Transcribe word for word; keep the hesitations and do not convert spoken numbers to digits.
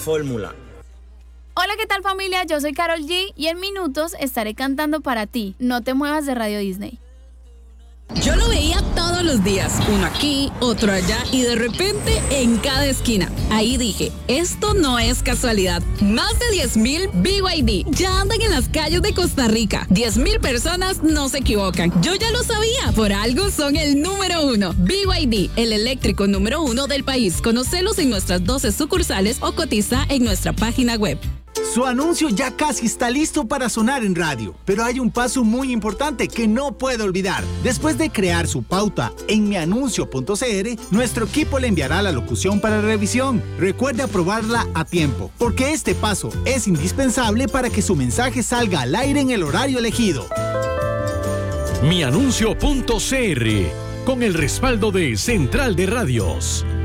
fórmula. Hola, ¿qué tal familia? Yo soy Karol G y en minutos estaré cantando para ti. No te muevas de Radio Disney. Yo lo veía todos los días, uno aquí, otro allá y de repente en cada esquina. Ahí dije, esto no es casualidad. Más de diez mil B Y D ya andan en las calles de Costa Rica. diez mil personas no se equivocan. Yo ya lo sabía, por algo son el número uno. B Y D, el eléctrico número uno del país. Conocelos en nuestras doce sucursales o cotiza en nuestra página web. Su anuncio ya casi está listo para sonar en radio, pero hay un paso muy importante que no puede olvidar. Después de crear su pauta en mianuncio punto c r, nuestro equipo le enviará la locución para revisión. Recuerde aprobarla a tiempo, porque este paso es indispensable para que su mensaje salga al aire en el horario elegido. mianuncio punto c r, con el respaldo de Central de Radios.